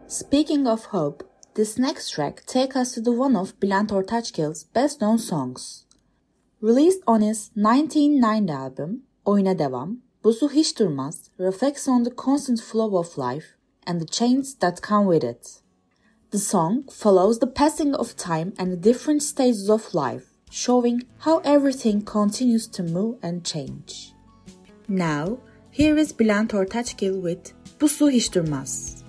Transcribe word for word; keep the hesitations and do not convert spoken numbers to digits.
Speaking of hope, this next track takes us to the one of Bülent Ortaçgil's best-known songs. Released on his nineteen ninety album, Oyuna Devam, Bu Su Hiç Durmaz reflects on the constant flow of life and the changes that come with it. The song follows the passing of time and the different stages of life, showing how everything continues to move and change. Now, here is Bülent Ortaçgil with Bu Su Hiç Durmaz.